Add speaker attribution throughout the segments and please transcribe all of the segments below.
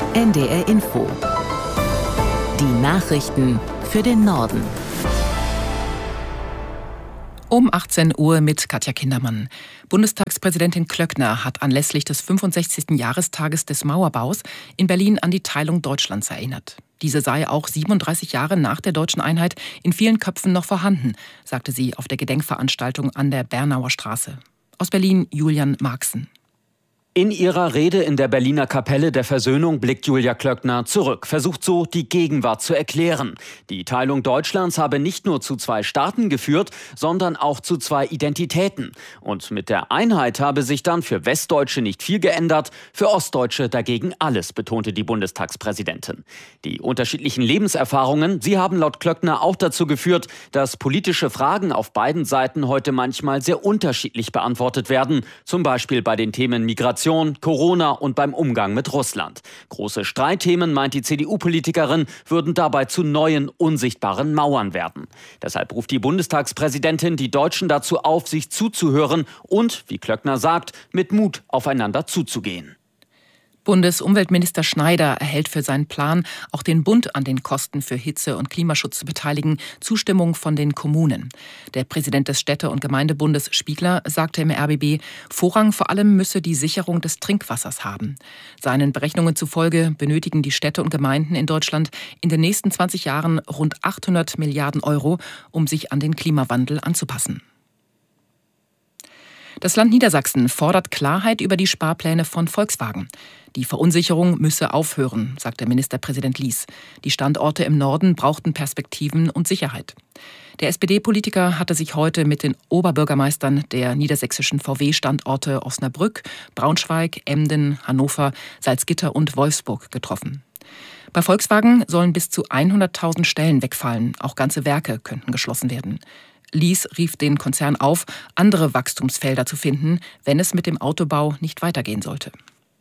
Speaker 1: NDR Info. Die Nachrichten für den Norden.
Speaker 2: Um 18 Uhr mit Katja Kindermann. Bundestagspräsidentin Klöckner hat anlässlich des 65. Jahrestages des Mauerbaus in Berlin an die Teilung Deutschlands erinnert. Diese sei auch 37 Jahre nach der deutschen Einheit in vielen Köpfen noch vorhanden, sagte sie auf der Gedenkveranstaltung an der Bernauer Straße. Aus Berlin Julian Marxen.
Speaker 3: In ihrer Rede in der Berliner Kapelle der Versöhnung blickt Julia Klöckner zurück, versucht so, die Gegenwart zu erklären. Die Teilung Deutschlands habe nicht nur zu 2 Staaten geführt, sondern auch zu 2 Identitäten. Und mit der Einheit habe sich dann für Westdeutsche nicht viel geändert, für Ostdeutsche dagegen alles, betonte die Bundestagspräsidentin. Die unterschiedlichen Lebenserfahrungen, sie haben laut Klöckner auch dazu geführt, dass politische Fragen auf beiden Seiten heute manchmal sehr unterschiedlich beantwortet werden, zum Beispiel bei den Themen Migration, Corona und beim Umgang mit Russland. Große Streitthemen, meint die CDU-Politikerin, würden dabei zu neuen, unsichtbaren Mauern werden. Deshalb ruft die Bundestagspräsidentin die Deutschen dazu auf, sich zuzuhören und, wie Klöckner sagt, mit Mut aufeinander zuzugehen.
Speaker 2: Bundesumweltminister Schneider erhält für seinen Plan, auch den Bund an den Kosten für Hitze- und Klimaschutz zu beteiligen, Zustimmung von den Kommunen. Der Präsident des Städte- und Gemeindebundes Spiegler sagte im RBB, Vorrang vor allem müsse die Sicherung des Trinkwassers haben. Seinen Berechnungen zufolge benötigen die Städte und Gemeinden in Deutschland in den nächsten 20 Jahren rund 800 Milliarden Euro, um sich an den Klimawandel anzupassen. Das Land Niedersachsen fordert Klarheit über die Sparpläne von Volkswagen. Die Verunsicherung müsse aufhören, sagte Ministerpräsident Lies. Die Standorte im Norden brauchten Perspektiven und Sicherheit. Der SPD-Politiker hatte sich heute mit den Oberbürgermeistern der niedersächsischen VW-Standorte Osnabrück, Braunschweig, Emden, Hannover, Salzgitter und Wolfsburg getroffen. Bei Volkswagen sollen bis zu 100.000 Stellen wegfallen. Auch ganze Werke könnten geschlossen werden. Lies rief den Konzern auf, andere Wachstumsfelder zu finden, wenn es mit dem Autobau nicht weitergehen sollte.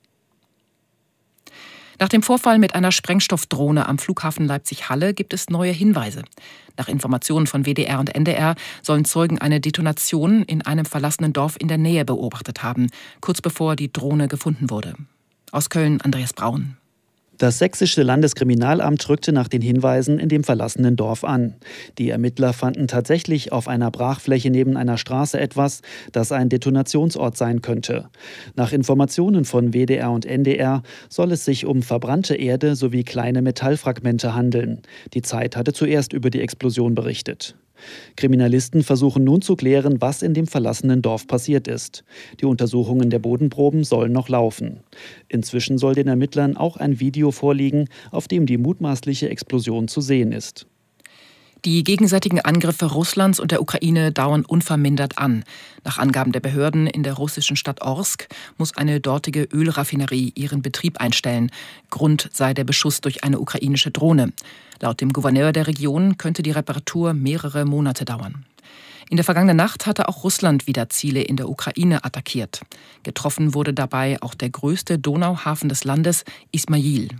Speaker 2: Nach dem Vorfall mit einer Sprengstoffdrohne am Flughafen Leipzig-Halle gibt es neue Hinweise. Nach Informationen von WDR und NDR sollen Zeugen eine Detonation in einem verlassenen Dorf in der Nähe beobachtet haben, kurz bevor die Drohne gefunden wurde. Aus Köln Andreas Braun.
Speaker 4: Das sächsische Landeskriminalamt rückte nach den Hinweisen in dem verlassenen Dorf an. Die Ermittler fanden tatsächlich auf einer Brachfläche neben einer Straße etwas, das ein Detonationsort sein könnte. Nach Informationen von WDR und NDR soll es sich um verbrannte Erde sowie kleine Metallfragmente handeln. Die Zeit hatte zuerst über die Explosion berichtet. Kriminalisten versuchen nun zu klären, was in dem verlassenen Dorf passiert ist. Die Untersuchungen der Bodenproben sollen noch laufen. Inzwischen soll den Ermittlern auch ein Video vorliegen, auf dem die mutmaßliche Explosion zu sehen ist.
Speaker 2: Die gegenseitigen Angriffe Russlands und der Ukraine dauern unvermindert an. Nach Angaben der Behörden in der russischen Stadt Orsk muss eine dortige Ölraffinerie ihren Betrieb einstellen. Grund sei der Beschuss durch eine ukrainische Drohne. Laut dem Gouverneur der Region könnte die Reparatur mehrere Monate dauern. In der vergangenen Nacht hatte auch Russland wieder Ziele in der Ukraine attackiert. Getroffen wurde dabei auch der größte Donauhafen des Landes, Ismail.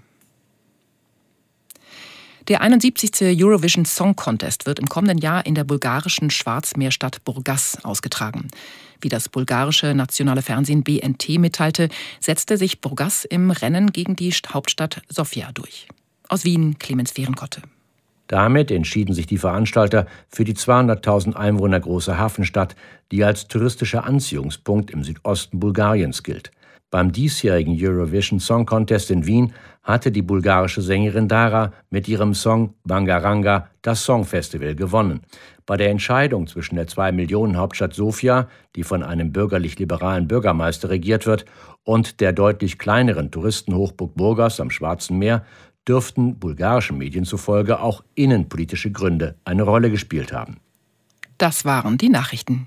Speaker 2: Der 71. Eurovision Song Contest wird im kommenden Jahr in der bulgarischen Schwarzmeerstadt Burgas ausgetragen. Wie das bulgarische nationale Fernsehen BNT mitteilte, setzte sich Burgas im Rennen gegen die Hauptstadt Sofia durch. Aus Wien Clemens Fehrenkotte.
Speaker 5: Damit entschieden sich die Veranstalter für die 200.000 Einwohner große Hafenstadt, die als touristischer Anziehungspunkt im Südosten Bulgariens gilt. Beim diesjährigen Eurovision Song Contest in Wien hatte die bulgarische Sängerin Dara mit ihrem Song Bangaranga das Songfestival gewonnen. Bei der Entscheidung zwischen der 2-Millionen-Hauptstadt Sofia, die von einem bürgerlich-liberalen Bürgermeister regiert wird, und der deutlich kleineren Touristenhochburg Burgas am Schwarzen Meer dürften bulgarischen Medien zufolge auch innenpolitische Gründe eine Rolle gespielt haben.
Speaker 2: Das waren die Nachrichten.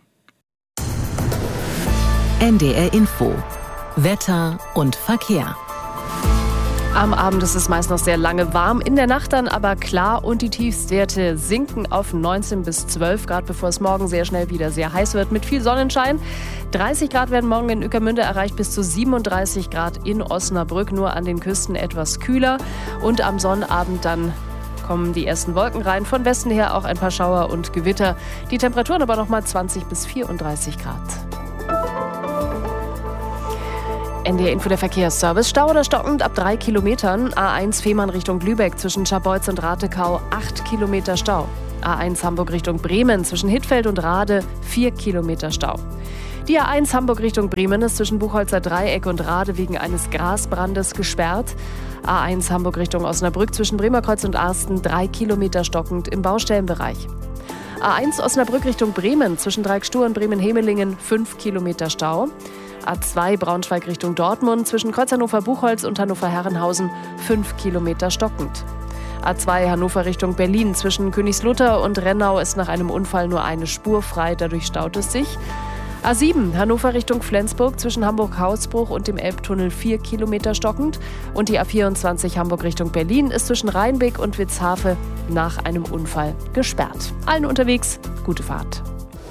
Speaker 1: NDR Info. Wetter und Verkehr.
Speaker 6: Am Abend ist es meist noch sehr lange warm, in der Nacht dann aber klar und die Tiefstwerte sinken auf 19 bis 12 Grad, bevor es morgen sehr schnell wieder sehr heiß wird mit viel Sonnenschein. 30 Grad werden morgen in Ueckermünde erreicht, bis zu 37 Grad in Osnabrück, nur an den Küsten etwas kühler. Und am Sonnabend dann kommen die ersten Wolken rein, von Westen her auch ein paar Schauer und Gewitter. Die Temperaturen aber noch mal 20 bis 34 Grad. NDR Info, der Verkehrsservice. Stau oder stockend ab 3 Kilometern. A1 Fehmarn Richtung Lübeck zwischen Scharbeutz und Ratekau 8 Kilometer Stau. A1 Hamburg Richtung Bremen zwischen Hittfeld und Rade 4 Kilometer Stau. Die A1 Hamburg Richtung Bremen ist zwischen Buchholzer Dreieck und Rade wegen eines Grasbrandes gesperrt. A1 Hamburg Richtung Osnabrück zwischen Bremerkreuz und Arsten 3 Kilometer stockend im Baustellenbereich. A1 Osnabrück Richtung Bremen zwischen Dreieckstuhr und Bremen-Hemelingen 5 Kilometer Stau. A2 Braunschweig Richtung Dortmund zwischen Kreuz Hannover-Buchholz und Hannover-Herrenhausen 5 Kilometer stockend. A2 Hannover Richtung Berlin zwischen Königslutter und Rennau ist nach einem Unfall nur eine Spur frei, dadurch staut es sich. A7 Hannover Richtung Flensburg zwischen Hamburg-Hausbruch und dem Elbtunnel 4 Kilometer stockend. Und die A24 Hamburg Richtung Berlin ist zwischen Rheinbeck und Witzhafe nach einem Unfall gesperrt. Allen unterwegs, gute Fahrt.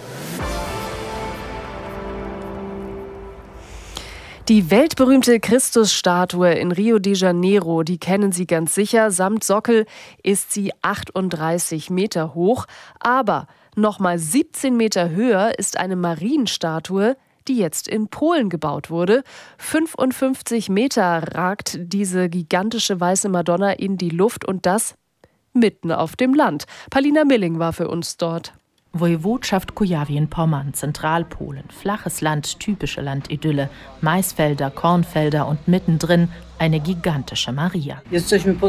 Speaker 6: Die weltberühmte Christusstatue in Rio de Janeiro, die kennen Sie ganz sicher. Samt Sockel ist sie 38 Meter hoch. Aber nochmal 17 Meter höher ist eine Marienstatue, die jetzt in Polen gebaut wurde. 55 Meter ragt diese gigantische weiße Madonna in die Luft und das mitten auf dem Land. Palina Milling war für uns dort.
Speaker 7: Woiwodschaft Kujawien-Pommern, Zentralpolen, flaches Land, typische Landidylle, Maisfelder, Kornfelder und mittendrin eine gigantische Maria. Wir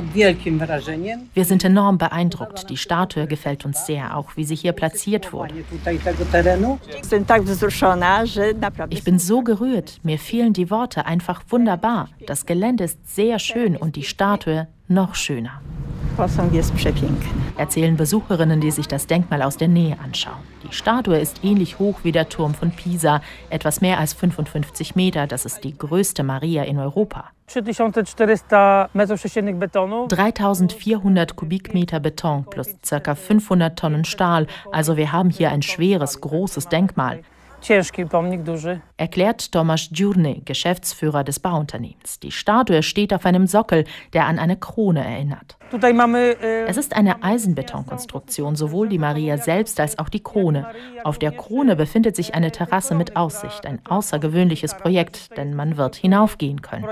Speaker 7: sind enorm beeindruckt. Die Statue gefällt uns sehr, auch wie sie hier platziert wurde. Ich bin so gerührt, mir fehlen die Worte, einfach wunderbar. Das Gelände ist sehr schön und die Statue noch schöner. Erzählen Besucherinnen, die sich das Denkmal aus der Nähe anschauen. Die Statue ist ähnlich hoch wie der Turm von Pisa, etwas mehr als 55 Meter. Das ist die größte Maria in Europa. 3400 Kubikmeter Beton plus ca. 500 Tonnen Stahl. Also wir haben hier ein schweres, großes Denkmal. Erklärt Tomasz Dziurny, Geschäftsführer des Bauunternehmens. Die Statue steht auf einem Sockel, der an eine Krone erinnert. Es ist eine Eisenbetonkonstruktion, sowohl die Maria selbst als auch die Krone. Auf der Krone befindet sich eine Terrasse mit Aussicht, ein außergewöhnliches Projekt, denn man wird hinaufgehen können.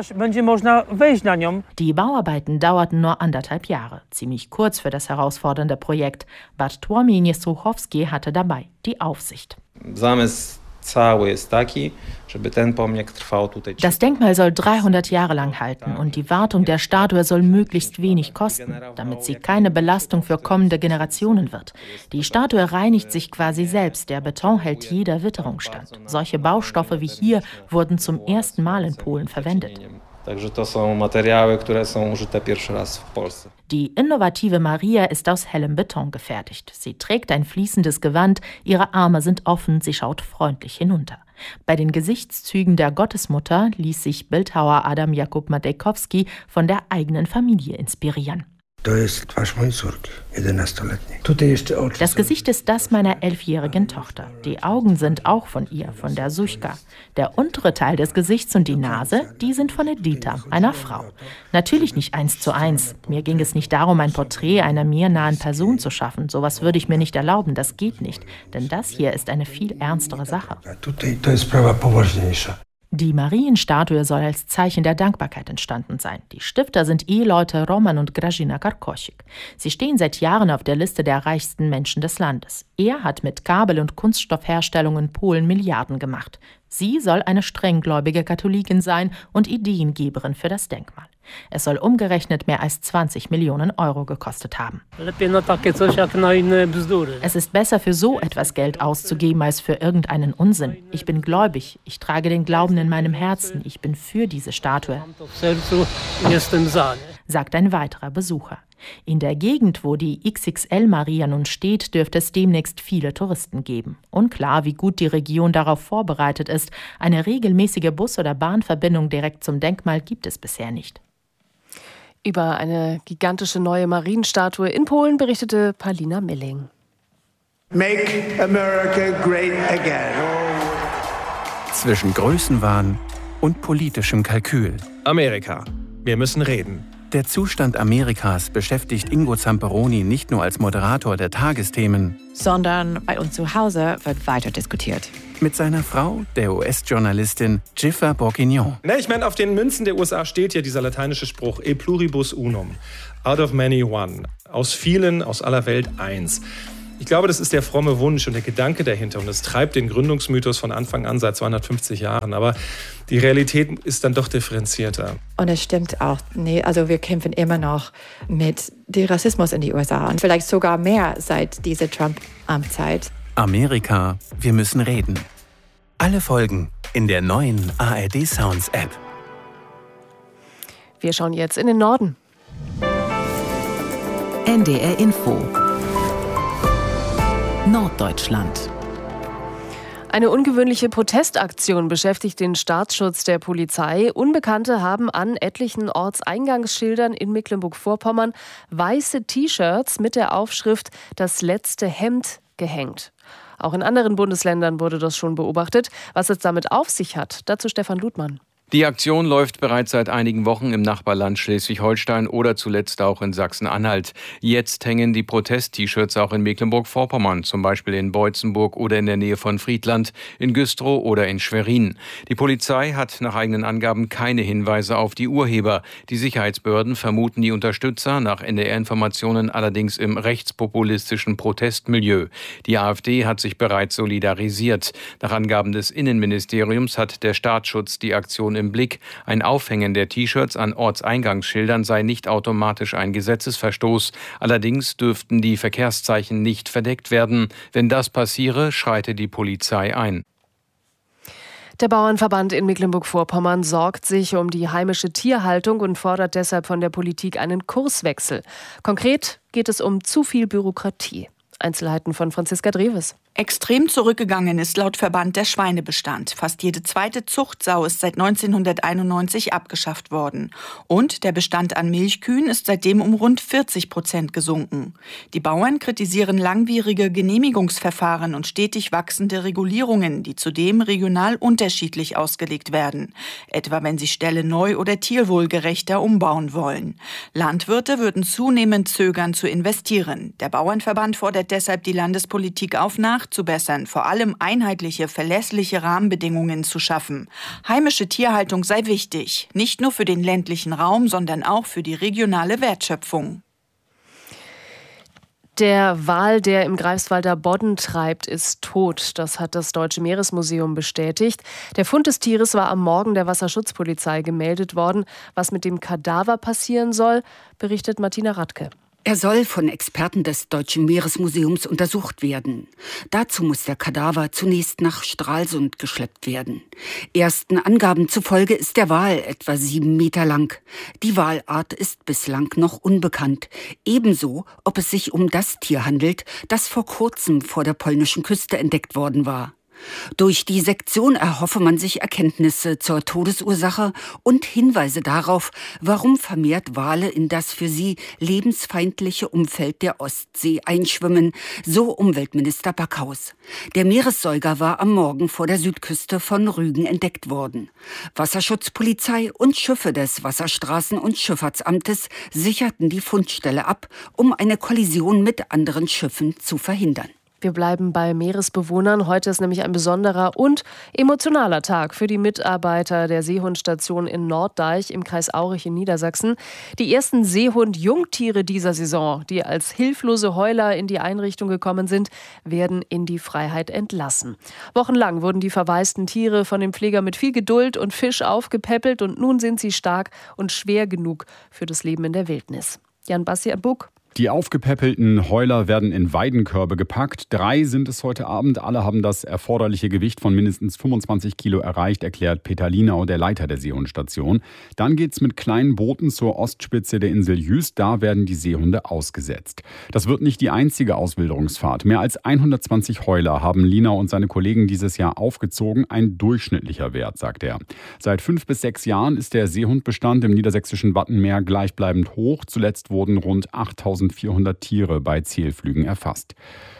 Speaker 7: Die Bauarbeiten dauerten nur 1,5 Jahre, ziemlich kurz für das herausfordernde Projekt. Bartłomiej Niesłuchowski hatte dabei die Aufsicht. Das Denkmal soll 300 Jahre lang halten und die Wartung der Statue soll möglichst wenig kosten, damit sie keine Belastung für kommende Generationen wird. Die Statue reinigt sich quasi selbst, der Beton hält jeder Witterung stand. Solche Baustoffe wie hier wurden zum ersten Mal in Polen verwendet. Die innovative Maria ist aus hellem Beton gefertigt. Sie trägt ein fließendes Gewand, ihre Arme sind offen, sie schaut freundlich hinunter. Bei den Gesichtszügen der Gottesmutter ließ sich Bildhauer Adam Jakub Matejkowski von der eigenen Familie inspirieren. Das Gesicht ist das meiner 11-jährigen Tochter. Die Augen sind auch von ihr, von der Suchka. Der untere Teil des Gesichts und die Nase, die sind von Edita, einer Frau. Natürlich nicht 1:1. Mir ging es nicht darum, ein Porträt einer mir nahen Person zu schaffen. Sowas würde ich mir nicht erlauben, das geht nicht. Denn das hier ist eine viel ernstere Sache. Die Marienstatue soll als Zeichen der Dankbarkeit entstanden sein. Die Stifter sind Eheleute Roman und Grażyna Karkosik. Sie stehen seit Jahren auf der Liste der reichsten Menschen des Landes. Er hat mit Kabel- und Kunststoffherstellung in Polen Milliarden gemacht. Sie soll eine strenggläubige Katholikin sein und Ideengeberin für das Denkmal. Es soll umgerechnet mehr als 20 Millionen Euro gekostet haben. Es ist besser, für so etwas Geld auszugeben, als für irgendeinen Unsinn. Ich bin gläubig, ich trage den Glauben in meinem Herzen, ich bin für diese Statue, sagt ein weiterer Besucher. In der Gegend, wo die XXL-Maria nun steht, dürfte es demnächst viele Touristen geben. Unklar, wie gut die Region darauf vorbereitet ist. Eine regelmäßige Bus- oder Bahnverbindung direkt zum Denkmal gibt es bisher nicht.
Speaker 6: Über eine gigantische neue Marienstatue in Polen berichtete Palina Milling.
Speaker 8: Make America great again.
Speaker 9: Zwischen Größenwahn und politischem Kalkül.
Speaker 10: Amerika, wir müssen reden.
Speaker 9: Der Zustand Amerikas beschäftigt Ingo Zamperoni nicht nur als Moderator der Tagesthemen,
Speaker 11: sondern bei uns zu Hause wird weiter diskutiert.
Speaker 9: mit seiner Frau, der US-Journalistin Jiffa Bourguignon.
Speaker 10: Ich meine, auf den Münzen der USA steht ja dieser lateinische Spruch E pluribus unum, out of many one, aus vielen, aus aller Welt eins. Ich glaube, das ist der fromme Wunsch und der Gedanke dahinter. Und das treibt den Gründungsmythos von Anfang an seit 250 Jahren. Aber die Realität ist dann doch differenzierter.
Speaker 11: Und es stimmt auch. Also wir kämpfen immer noch mit dem Rassismus in den USA. Und vielleicht sogar mehr seit dieser Trump-Amtszeit.
Speaker 9: Amerika, wir müssen reden. Alle Folgen in der neuen ARD Sounds App.
Speaker 6: Wir schauen jetzt in den Norden.
Speaker 1: NDR Info. Norddeutschland.
Speaker 6: Eine ungewöhnliche Protestaktion beschäftigt den Staatsschutz der Polizei. Unbekannte haben an etlichen Ortseingangsschildern in Mecklenburg-Vorpommern weiße T-Shirts mit der Aufschrift »Das letzte Hemd« gehängt. Auch in anderen Bundesländern wurde das schon beobachtet. Was es damit auf sich hat, dazu Stefan Ludmann.
Speaker 12: Die Aktion läuft bereits seit einigen Wochen im Nachbarland Schleswig-Holstein oder zuletzt auch in Sachsen-Anhalt. Jetzt hängen die Protest-T-Shirts auch in Mecklenburg-Vorpommern, zum Beispiel in Beutzenburg oder in der Nähe von Friedland, in Güstrow oder in Schwerin. Die Polizei hat nach eigenen Angaben keine Hinweise auf die Urheber. Die Sicherheitsbehörden vermuten die Unterstützer, nach NDR-Informationen allerdings im rechtspopulistischen Protestmilieu. Die AfD hat sich bereits solidarisiert. Nach Angaben des Innenministeriums hat der Staatsschutz die Aktion im Blick. Ein Aufhängen der T-Shirts an Ortseingangsschildern sei nicht automatisch ein Gesetzesverstoß. Allerdings dürften die Verkehrszeichen nicht verdeckt werden. Wenn das passiere, schreite die Polizei ein.
Speaker 6: Der Bauernverband in Mecklenburg-Vorpommern sorgt sich um die heimische Tierhaltung und fordert deshalb von der Politik einen Kurswechsel. Konkret geht es um zu viel Bürokratie. Einzelheiten von Franziska Dreves.
Speaker 13: Extrem zurückgegangen ist laut Verband der Schweinebestand. Fast jede zweite Zuchtsau ist seit 1991 abgeschafft worden. Und der Bestand an Milchkühen ist seitdem um rund 40% gesunken. Die Bauern kritisieren langwierige Genehmigungsverfahren und stetig wachsende Regulierungen, die zudem regional unterschiedlich ausgelegt werden. Etwa wenn sie Ställe neu oder tierwohlgerechter umbauen wollen. Landwirte würden zunehmend zögern zu investieren. Der Bauernverband fordert deshalb die Landespolitik auf, nachzubessern, vor allem einheitliche, verlässliche Rahmenbedingungen zu schaffen. Heimische Tierhaltung sei wichtig, nicht nur für den ländlichen Raum, sondern auch für die regionale Wertschöpfung.
Speaker 6: Der Wal, der im Greifswalder Bodden treibt, ist tot. Das hat das Deutsche Meeresmuseum bestätigt. Der Fund des Tieres war am Morgen der Wasserschutzpolizei gemeldet worden. Was mit dem Kadaver passieren soll, berichtet Martina Radke.
Speaker 14: Er soll von Experten des Deutschen Meeresmuseums untersucht werden. Dazu muss der Kadaver zunächst nach Stralsund geschleppt werden. Ersten Angaben zufolge ist der Wal etwa 7 Meter lang. Die Walart ist bislang noch unbekannt. Ebenso, ob es sich um das Tier handelt, das vor kurzem vor der polnischen Küste entdeckt worden war. Durch die Sektion erhoffe man sich Erkenntnisse zur Todesursache und Hinweise darauf, warum vermehrt Wale in das für sie lebensfeindliche Umfeld der Ostsee einschwimmen, so Umweltminister Backhaus. Der Meeressäuger war am Morgen vor der Südküste von Rügen entdeckt worden. Wasserschutzpolizei und Schiffe des Wasserstraßen- und Schifffahrtsamtes sicherten die Fundstelle ab, um eine Kollision mit anderen Schiffen zu verhindern.
Speaker 6: Wir bleiben bei Meeresbewohnern. Heute ist nämlich ein besonderer und emotionaler Tag für die Mitarbeiter der Seehundstation in Norddeich im Kreis Aurich in Niedersachsen. Die ersten Seehund-Jungtiere dieser Saison, die als hilflose Heuler in die Einrichtung gekommen sind, werden in die Freiheit entlassen. Wochenlang wurden die verwaisten Tiere von dem Pfleger mit viel Geduld und Fisch aufgepäppelt und nun sind sie stark und schwer genug für das Leben in der Wildnis. Jan-Bastian Buck.
Speaker 15: Die aufgepäppelten Heuler werden in Weidenkörbe gepackt. 3 sind es heute Abend. Alle haben das erforderliche Gewicht von mindestens 25 Kilo erreicht, erklärt Peter Lienau, der Leiter der Seehundstation. Dann geht's mit kleinen Booten zur Ostspitze der Insel Jüst. Da werden die Seehunde ausgesetzt. Das wird nicht die einzige Auswilderungsfahrt. Mehr als 120 Heuler haben Lienau und seine Kollegen dieses Jahr aufgezogen. Ein durchschnittlicher Wert, sagt er. Seit 5 bis 6 Jahren ist der Seehundbestand im niedersächsischen Wattenmeer gleichbleibend hoch. Zuletzt wurden rund 8.400 Tiere bei Zählflügen erfasst.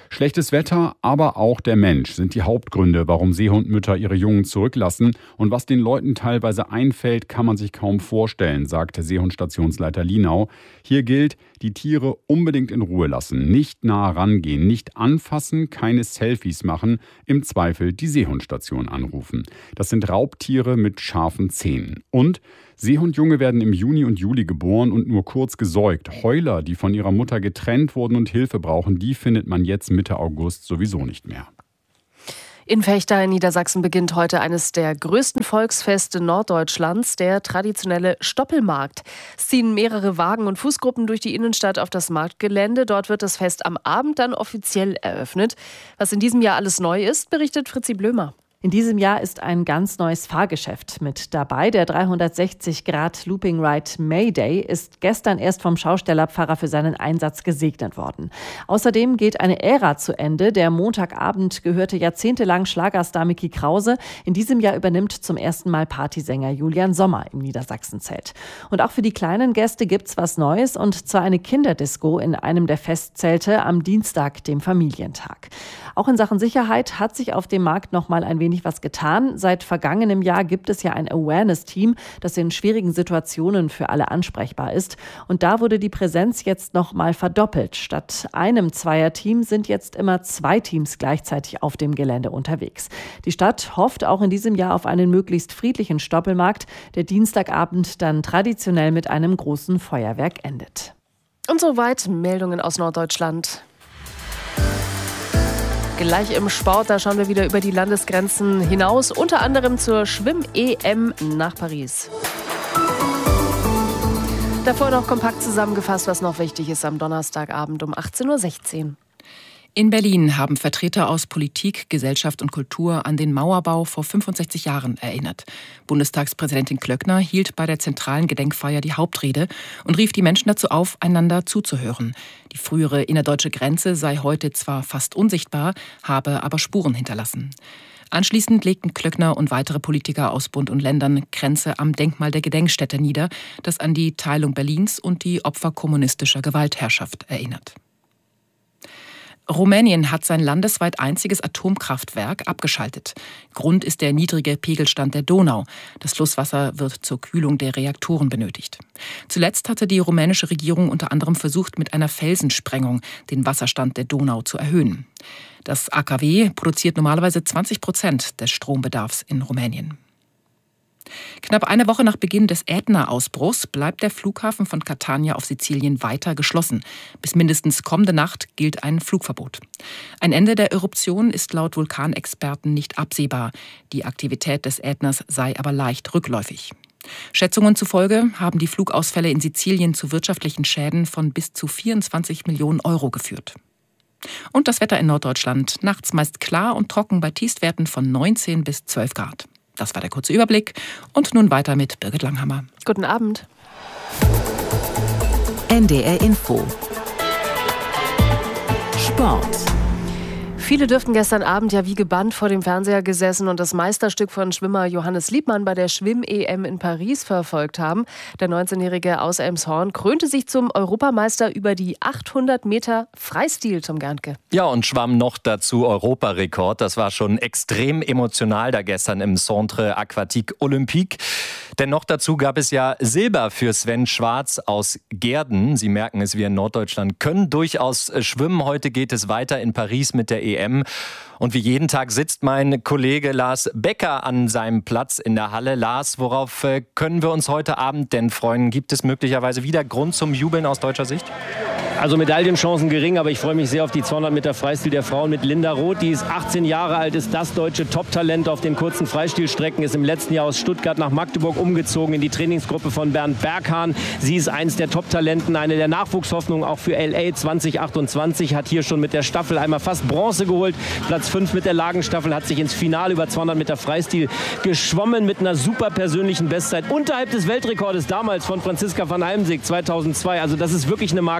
Speaker 15: Schlechtes Wetter, aber auch der Mensch sind die Hauptgründe, warum Seehundmütter ihre Jungen zurücklassen. Und was den Leuten teilweise einfällt, kann man sich kaum vorstellen, sagte Seehundstationsleiter Linau. Hier gilt, die Tiere unbedingt in Ruhe lassen, nicht nah rangehen, nicht anfassen, keine Selfies machen, im Zweifel die Seehundstation anrufen. Das sind Raubtiere mit scharfen Zähnen. Und Seehundjunge werden im Juni und Juli geboren und nur kurz gesäugt. Heuler, die von ihrer Mutter getrennt wurden und Hilfe brauchen, die findet man jetzt Mitte August sowieso nicht mehr.
Speaker 6: In Vechta in Niedersachsen beginnt heute eines der größten Volksfeste Norddeutschlands, der traditionelle Stoppelmarkt. Es ziehen mehrere Wagen und Fußgruppen durch die Innenstadt auf das Marktgelände. Dort wird das Fest am Abend dann offiziell eröffnet. Was in diesem Jahr alles neu ist, berichtet Fritzi Blömer.
Speaker 16: In diesem Jahr ist ein ganz neues Fahrgeschäft mit dabei. Der 360-Grad-Looping-Ride Mayday ist gestern erst vom Schaustellerpfarrer für seinen Einsatz gesegnet worden. Außerdem geht eine Ära zu Ende. Der Montagabend gehörte jahrzehntelang Schlagerstar Micky Krause. In diesem Jahr übernimmt zum ersten Mal Partysänger Julian Sommer im Niedersachsenzelt. Und auch für die kleinen Gäste gibt's was Neues, und zwar eine Kinderdisco in einem der Festzelte am Dienstag, dem Familientag. Auch in Sachen Sicherheit hat sich auf dem Markt noch mal ein wenig was getan. Seit vergangenem Jahr gibt es ja ein Awareness-Team, das in schwierigen Situationen für alle ansprechbar ist. Und da wurde die Präsenz jetzt noch mal verdoppelt. Statt einem Zweierteam sind jetzt immer 2 Teams gleichzeitig auf dem Gelände unterwegs. Die Stadt hofft auch in diesem Jahr auf einen möglichst friedlichen Stoppelmarkt, der Dienstagabend dann traditionell mit einem großen Feuerwerk endet.
Speaker 6: Und soweit Meldungen aus Norddeutschland. Gleich im Sport, da schauen wir wieder über die Landesgrenzen hinaus, unter anderem zur Schwimm-EM nach Paris. Davor noch kompakt zusammengefasst, was noch wichtig ist am Donnerstagabend um 18:16 Uhr.
Speaker 2: In Berlin haben Vertreter aus Politik, Gesellschaft und Kultur an den Mauerbau vor 65 Jahren erinnert. Bundestagspräsidentin Klöckner hielt bei der zentralen Gedenkfeier die Hauptrede und rief die Menschen dazu auf, einander zuzuhören. Die frühere innerdeutsche Grenze sei heute zwar fast unsichtbar, habe aber Spuren hinterlassen. Anschließend legten Klöckner und weitere Politiker aus Bund und Ländern Kränze am Denkmal der Gedenkstätte nieder, das an die Teilung Berlins und die Opfer kommunistischer Gewaltherrschaft erinnert. Rumänien hat sein landesweit einziges Atomkraftwerk abgeschaltet. Grund ist der niedrige Pegelstand der Donau. Das Flusswasser wird zur Kühlung der Reaktoren benötigt. Zuletzt hatte die rumänische Regierung unter anderem versucht, mit einer Felsensprengung den Wasserstand der Donau zu erhöhen. Das AKW produziert normalerweise 20% des Strombedarfs in Rumänien. Knapp eine Woche nach Beginn des Ätna-Ausbruchs bleibt der Flughafen von Catania auf Sizilien weiter geschlossen. Bis mindestens kommende Nacht gilt ein Flugverbot. Ein Ende der Eruption ist laut Vulkanexperten nicht absehbar. Die Aktivität des Ätnas sei aber leicht rückläufig. Schätzungen zufolge haben die Flugausfälle in Sizilien zu wirtschaftlichen Schäden von bis zu 24 Millionen Euro geführt. Und das Wetter in Norddeutschland: nachts meist klar und trocken bei Tiefstwerten von 19 bis 12 Grad. Das war der kurze Überblick. Und nun weiter mit Birgit Langhammer.
Speaker 6: Guten Abend.
Speaker 1: NDR Info. Sport.
Speaker 6: Viele dürften gestern Abend ja wie gebannt vor dem Fernseher gesessen und das Meisterstück von Schwimmer Johannes Liebmann bei der Schwimm-EM in Paris verfolgt haben. Der 19-Jährige aus Elmshorn krönte sich zum Europameister über die 800 Meter Freistil, Tom Gerntke.
Speaker 17: Ja, und schwamm noch dazu Europarekord. Das war schon extrem emotional da gestern im Centre Aquatique Olympique. Denn noch dazu gab es ja Silber für Sven Schwarz aus Gehrden. Sie merken es, wir in Norddeutschland können durchaus schwimmen. Heute geht es weiter in Paris mit der EM. Und wie jeden Tag sitzt mein Kollege Lars Becker an seinem Platz in der Halle. Lars, worauf können wir uns heute Abend denn freuen? Gibt es möglicherweise wieder Grund zum Jubeln aus deutscher Sicht?
Speaker 18: Also Medaillenchancen gering, aber ich freue mich sehr auf die 200 Meter Freistil der Frauen mit Linda Roth. Die ist 18 Jahre alt, ist das deutsche Top-Talent auf den kurzen Freistilstrecken, ist im letzten Jahr aus Stuttgart nach Magdeburg umgezogen in die Trainingsgruppe von Bernd Berghahn. Sie ist eins der Top-Talenten, eine der Nachwuchshoffnungen auch für LA 2028, hat hier schon mit der Staffel einmal fast Bronze geholt. Platz 5 mit der Lagenstaffel, hat sich ins Finale über 200 Meter Freistil geschwommen mit einer super persönlichen Bestzeit unterhalb des Weltrekordes damals von Franziska van Almsick 2002. Also das ist wirklich eine Marke,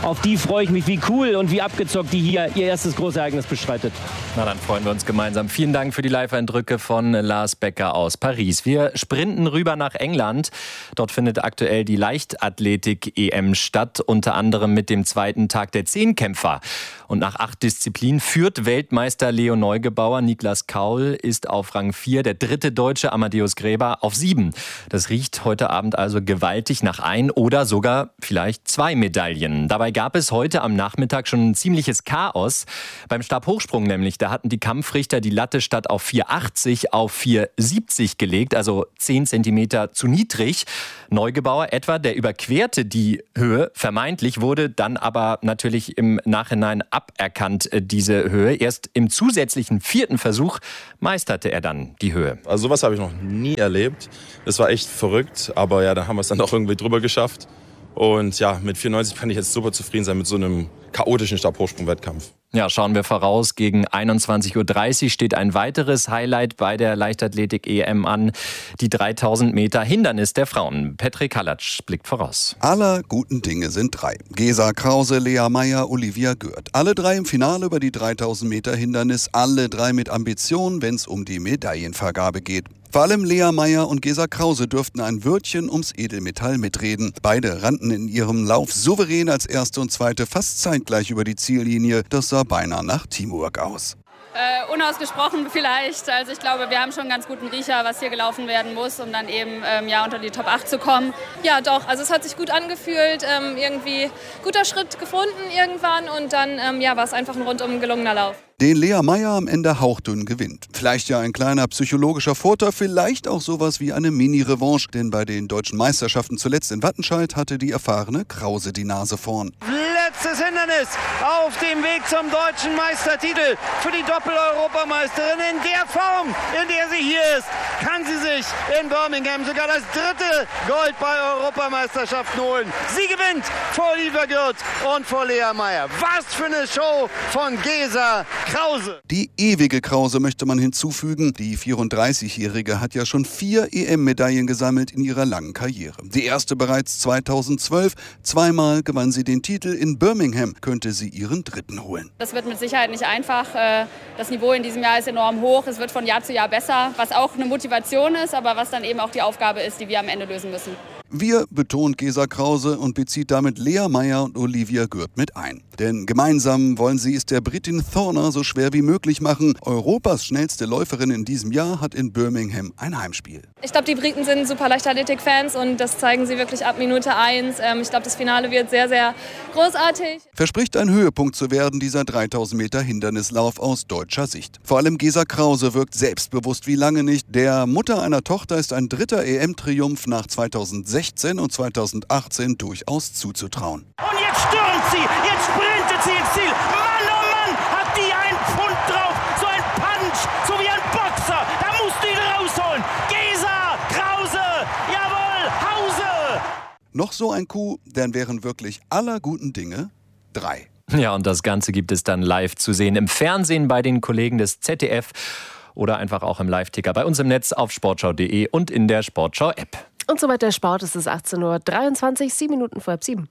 Speaker 18: auf die freue ich mich, wie cool und wie abgezockt die hier ihr erstes großes Ereignis bestreitet.
Speaker 17: Na, dann freuen wir uns gemeinsam. Vielen Dank für die Live-Eindrücke von Lars Becker aus Paris. Wir sprinten rüber nach England. Dort findet aktuell die Leichtathletik-EM statt, unter anderem mit dem zweiten Tag der Zehnkämpfer. Und nach 8 Disziplinen führt Weltmeister Leo Neugebauer. Niklas Kaul ist auf Rang 4, der dritte Deutsche Amadeus Gräber auf 7. Das riecht heute Abend also gewaltig nach 1 oder sogar vielleicht 2 Medaillen. Dabei gab es heute am Nachmittag schon ein ziemliches Chaos. Beim Stabhochsprung nämlich, da hatten die Kampfrichter die Latte statt auf 4,80 auf 4,70 gelegt, also 10 Zentimeter zu niedrig. Neugebauer etwa, der überquerte die Höhe, vermeintlich, wurde dann aber natürlich im Nachhinein aberkannt, diese Höhe. Erst im zusätzlichen 4. Versuch meisterte er dann die Höhe.
Speaker 19: Also sowas habe ich noch nie erlebt. Das war echt verrückt, aber ja, da haben wir es dann auch irgendwie drüber geschafft. Und ja, mit 94 kann ich jetzt super zufrieden sein mit so einem chaotischen Stabhochsprung-Wettkampf.
Speaker 17: Ja, schauen wir voraus. Gegen 21:30 Uhr steht ein weiteres Highlight bei der Leichtathletik-EM an. Die 3000 Meter Hindernis der Frauen. Petrik Hallatsch blickt voraus.
Speaker 20: Aller guten Dinge sind 3. Gesa Krause, Lea Meyer, Olivia Gürt. Alle 3 im Finale über die 3000 Meter Hindernis. Alle 3 mit Ambition, wenn es um die Medaillenvergabe geht. Vor allem Lea Meyer und Gesa Krause dürften ein Wörtchen ums Edelmetall mitreden. Beide rannten in ihrem Lauf souverän als Erste und Zweite fast zeitgleich über die Ziellinie. Das sah beinahe nach Teamwork aus.
Speaker 21: Unausgesprochen vielleicht. Also ich glaube, wir haben schon einen ganz guten Riecher, was hier gelaufen werden muss, um dann eben unter die Top 8 zu kommen. Ja, doch. Also es hat sich gut angefühlt. Irgendwie guter Schritt gefunden irgendwann. Und dann war es einfach ein rundum gelungener Lauf.
Speaker 20: Den Lea Meyer am Ende hauchdünn gewinnt. Vielleicht ja ein kleiner psychologischer Vorteil, vielleicht auch sowas wie eine Mini-Revanche. Denn bei den deutschen Meisterschaften zuletzt in Wattenscheid hatte die erfahrene Krause die Nase vorn.
Speaker 22: Letztes Hindernis auf dem Weg zum deutschen Meistertitel für die Doppel-Europameisterin. In der Form, in der sie hier ist, kann sie sich in Birmingham sogar das 3. Gold bei Europameisterschaften holen. Sie gewinnt vor Olivia Gürt und vor Lea Meyer. Was für eine Show von Gesa Krause.
Speaker 20: Die ewige Krause möchte man hinzufügen. Die 34-Jährige hat ja schon 4 EM-Medaillen gesammelt in ihrer langen Karriere. Die erste bereits 2012. Zweimal gewann sie den Titel. In Birmingham könnte sie ihren 3. holen.
Speaker 21: Das wird mit Sicherheit nicht einfach. Das Niveau in diesem Jahr ist enorm hoch. Es wird von Jahr zu Jahr besser, was auch eine Motivation ist, aber was dann eben auch die Aufgabe ist, die wir am Ende lösen müssen.
Speaker 20: Wir, betont Gesa Krause und bezieht damit Lea Meyer und Olivia Gürt mit ein. Denn gemeinsam wollen sie es der Britin Thorner so schwer wie möglich machen. Europas schnellste Läuferin in diesem Jahr hat in Birmingham ein Heimspiel.
Speaker 21: Ich glaube, die Briten sind super Leichtathletik-Fans und das zeigen sie wirklich ab Minute 1. Ich glaube, das Finale wird sehr, sehr großartig.
Speaker 20: Verspricht ein Höhepunkt zu werden, dieser 3000 Meter Hindernislauf aus deutscher Sicht. Vor allem Gesa Krause wirkt selbstbewusst wie lange nicht. Der Mutter einer Tochter ist ein 3. EM-Triumph nach 2016 und 2018 durchaus zuzutrauen.
Speaker 22: Und jetzt stürmt sie, jetzt sprintet sie ins Ziel. Mann, oh Mann, hat die einen Pfund drauf. So ein Punch, so wie ein Boxer. Da musst du ihn rausholen. Gesa Krause, jawohl, Hause.
Speaker 20: Noch so ein Coup, dann wären wirklich aller guten Dinge 3.
Speaker 17: Ja, und das Ganze gibt es dann live zu sehen im Fernsehen bei den Kollegen des ZDF oder einfach auch im Live-Ticker bei uns im Netz auf sportschau.de und in der Sportschau-App.
Speaker 6: Und soweit der Sport, es ist 18:23 Uhr, 7 Minuten vor halb 7.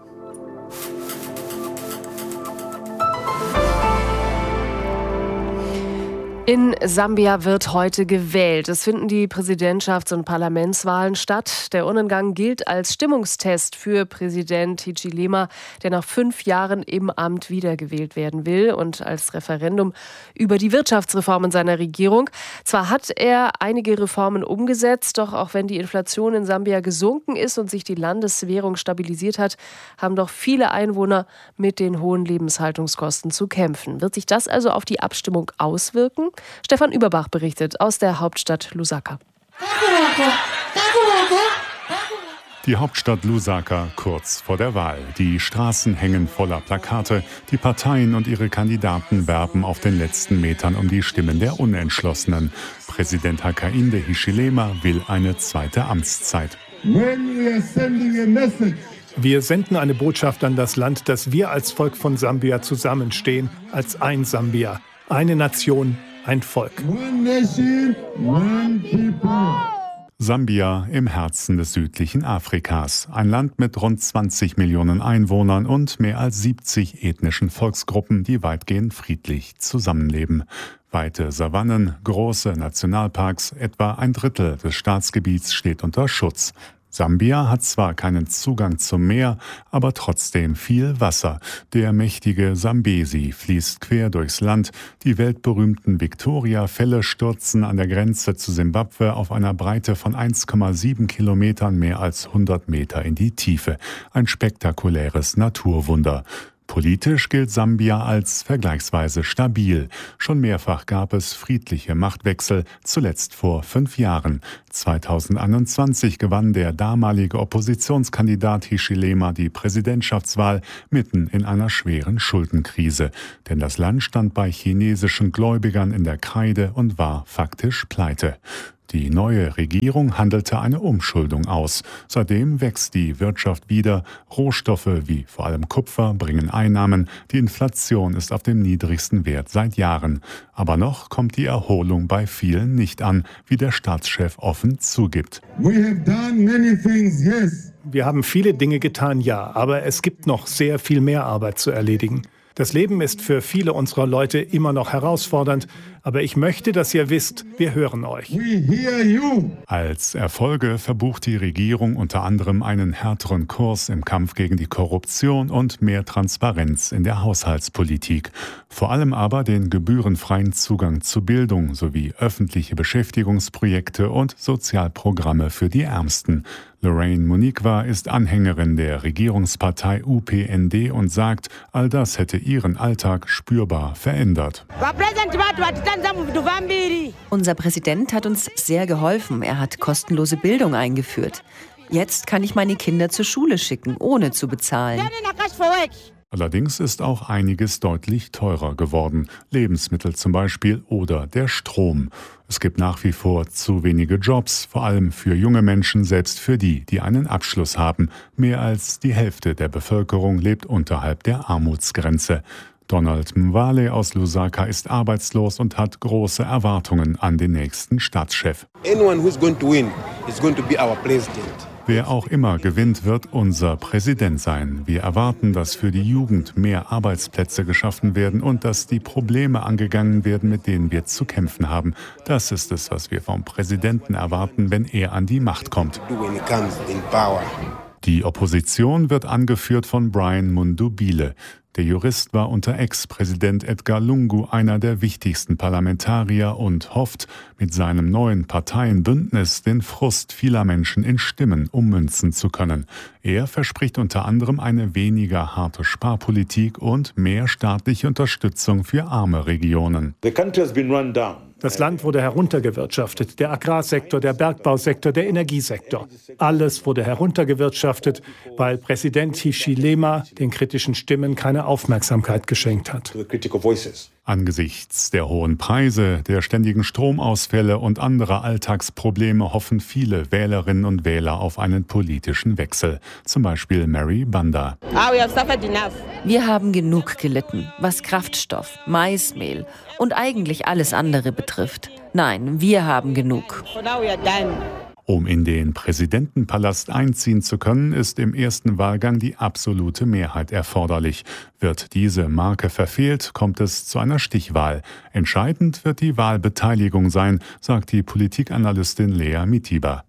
Speaker 6: In Sambia wird heute gewählt. Es finden die Präsidentschafts- und Parlamentswahlen statt. Der Urnengang gilt als Stimmungstest für Präsident Hichilema, der nach 5 Jahren im Amt wiedergewählt werden will, und als Referendum über die Wirtschaftsreformen seiner Regierung. Zwar hat er einige Reformen umgesetzt, doch auch wenn die Inflation in Sambia gesunken ist und sich die Landeswährung stabilisiert hat, haben doch viele Einwohner mit den hohen Lebenshaltungskosten zu kämpfen. Wird sich das also auf die Abstimmung auswirken? Stefan Überbach berichtet aus der Hauptstadt Lusaka.
Speaker 23: Die Hauptstadt Lusaka kurz vor der Wahl. Die Straßen hängen voller Plakate. Die Parteien und ihre Kandidaten werben auf den letzten Metern um die Stimmen der Unentschlossenen. Präsident Hakainde Hichilema will eine zweite Amtszeit.
Speaker 24: Wir senden eine Botschaft an das Land, dass wir als Volk von Sambia zusammenstehen, als ein Sambia, eine Nation, ein Volk.
Speaker 23: Sambia im Herzen des südlichen Afrikas. Ein Land mit rund 20 Millionen Einwohnern und mehr als 70 ethnischen Volksgruppen, die weitgehend friedlich zusammenleben. Weite Savannen, große Nationalparks, etwa ein Drittel des Staatsgebiets steht unter Schutz. Sambia hat zwar keinen Zugang zum Meer, aber trotzdem viel Wasser. Der mächtige Sambesi fließt quer durchs Land. Die weltberühmten Victoria-Fälle stürzen an der Grenze zu Simbabwe auf einer Breite von 1,7 Kilometern mehr als 100 Meter in die Tiefe. Ein spektakuläres Naturwunder. Politisch gilt Sambia als vergleichsweise stabil. Schon mehrfach gab es friedliche Machtwechsel, zuletzt vor 5 Jahren. 2021 gewann der damalige Oppositionskandidat Hichilema die Präsidentschaftswahl mitten in einer schweren Schuldenkrise. Denn das Land stand bei chinesischen Gläubigern in der Kreide und war faktisch pleite. Die neue Regierung handelte eine Umschuldung aus. Seitdem wächst die Wirtschaft wieder. Rohstoffe wie vor allem Kupfer bringen Einnahmen. Die Inflation ist auf dem niedrigsten Wert seit Jahren. Aber noch kommt die Erholung bei vielen nicht an, wie der Staatschef offen zugibt.
Speaker 24: Wir haben viele Dinge getan, ja, aber es gibt noch sehr viel mehr Arbeit zu erledigen. Das Leben ist für viele unserer Leute immer noch herausfordernd, aber ich möchte, dass ihr wisst, wir hören euch.
Speaker 23: Als Erfolge verbucht die Regierung unter anderem einen härteren Kurs im Kampf gegen die Korruption und mehr Transparenz in der Haushaltspolitik. Vor allem aber den gebührenfreien Zugang zu Bildung sowie öffentliche Beschäftigungsprojekte und Sozialprogramme für die Ärmsten. Lorraine Muniqua ist Anhängerin der Regierungspartei UPND und sagt, all das hätte ihren Alltag spürbar verändert.
Speaker 3: Unser Präsident hat uns sehr geholfen. Er hat kostenlose Bildung eingeführt. Jetzt kann ich meine Kinder zur Schule schicken, ohne zu bezahlen.
Speaker 23: Allerdings ist auch einiges deutlich teurer geworden. Lebensmittel zum Beispiel oder der Strom. Es gibt nach wie vor zu wenige Jobs, vor allem für junge Menschen, selbst für die, die einen Abschluss haben. Mehr als die Hälfte der Bevölkerung lebt unterhalb der Armutsgrenze. Donald Mwale aus Lusaka ist arbeitslos und hat große Erwartungen an den nächsten Staatschef. Wer auch immer gewinnt, wird unser Präsident sein. Wir erwarten, dass für die Jugend mehr Arbeitsplätze geschaffen werden und dass die Probleme angegangen werden, mit denen wir zu kämpfen haben. Das ist es, was wir vom Präsidenten erwarten, wenn er an die Macht kommt. Die Opposition wird angeführt von Brian Mundubile. Der Jurist war unter Ex-Präsident Edgar Lungu einer der wichtigsten Parlamentarier und hofft, mit seinem neuen Parteienbündnis den Frust vieler Menschen in Stimmen ummünzen zu können. Er verspricht unter anderem eine weniger harte Sparpolitik und mehr staatliche Unterstützung für arme Regionen.
Speaker 24: Das Land wurde heruntergewirtschaftet, der Agrarsektor, der Bergbausektor, der Energiesektor. Alles wurde heruntergewirtschaftet, weil Präsident Hichilema den kritischen Stimmen keine Aufmerksamkeit geschenkt hat.
Speaker 23: Angesichts der hohen Preise, der ständigen Stromausfälle und anderer Alltagsprobleme hoffen viele Wählerinnen und Wähler auf einen politischen Wechsel. Zum Beispiel Mary Banda.
Speaker 3: Wir haben genug gelitten, was Kraftstoff, Maismehl und eigentlich alles andere betrifft. Nein, wir haben genug.
Speaker 23: Um in den Präsidentenpalast einziehen zu können, ist im ersten Wahlgang die absolute Mehrheit erforderlich. Wird diese Marke verfehlt, kommt es zu einer Stichwahl. Entscheidend wird die Wahlbeteiligung sein, sagt die Politikanalystin Lea Mitiba.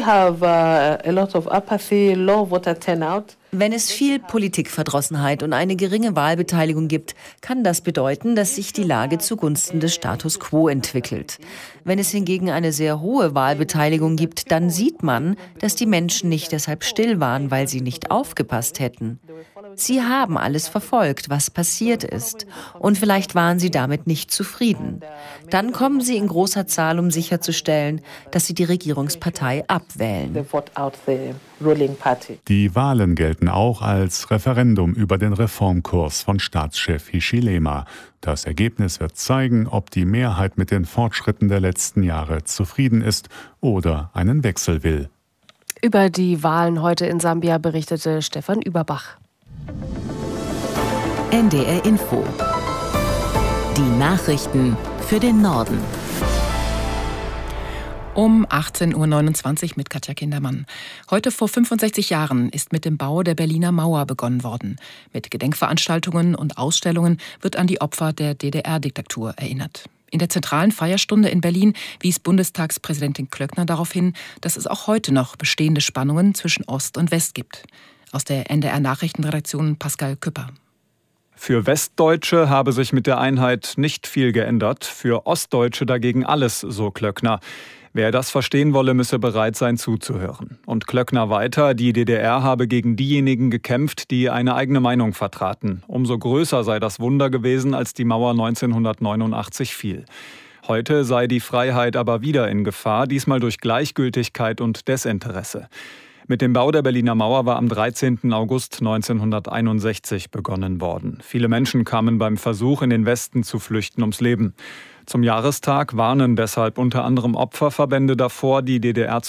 Speaker 3: Wenn es viel Politikverdrossenheit und eine geringe Wahlbeteiligung gibt, kann das bedeuten, dass sich die Lage zugunsten des Status quo entwickelt. Wenn es hingegen eine sehr hohe Wahlbeteiligung gibt, dann sieht man, dass die Menschen nicht deshalb still waren, weil sie nicht aufgepasst hätten. Sie haben alles verfolgt, was passiert ist. Und vielleicht waren sie damit nicht zufrieden. Dann kommen sie in großer Zahl, um sicherzustellen, dass sie die Regierungspartei abwählen.
Speaker 23: Die Wahlen gelten auch als Referendum über den Reformkurs von Staatschef Hichilema. Das Ergebnis wird zeigen, ob die Mehrheit mit den Fortschritten der letzten Jahre zufrieden ist oder einen Wechsel will.
Speaker 6: Über die Wahlen heute in Sambia berichtete Stefan Überbach.
Speaker 1: NDR Info. Die Nachrichten für den Norden.
Speaker 2: Um 18.29 Uhr mit Katja Kindermann. Heute vor 65 Jahren ist mit dem Bau der Berliner Mauer begonnen worden. Mit Gedenkveranstaltungen und Ausstellungen wird an die Opfer der DDR-Diktatur erinnert. In der zentralen Feierstunde in Berlin wies Bundestagspräsidentin Klöckner darauf hin, dass es auch heute noch bestehende Spannungen zwischen Ost und West gibt. Aus der NDR-Nachrichtenredaktion Pascal Küpper.
Speaker 4: Für Westdeutsche habe sich mit der Einheit nicht viel geändert, für Ostdeutsche dagegen alles, so Klöckner. Wer das verstehen wolle, müsse bereit sein zuzuhören. Und Klöckner weiter, die DDR habe gegen diejenigen gekämpft, die eine eigene Meinung vertraten. Umso größer sei das Wunder gewesen, als die Mauer 1989 fiel. Heute sei die Freiheit aber wieder in Gefahr, diesmal durch Gleichgültigkeit und Desinteresse. Mit dem Bau der Berliner Mauer war am 13. August 1961 begonnen worden. Viele Menschen kamen beim Versuch, in den Westen zu flüchten, ums Leben. Zum Jahrestag warnen deshalb unter anderem Opferverbände davor, die DDR